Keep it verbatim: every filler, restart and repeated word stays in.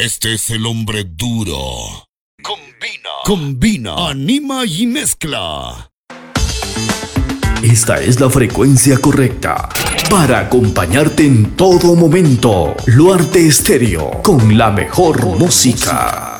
Este es el hombre duro. Combina, combina, anima y mezcla. Esta es la frecuencia correcta para acompañarte en todo momento. Luarte Estéreo, con la mejor música.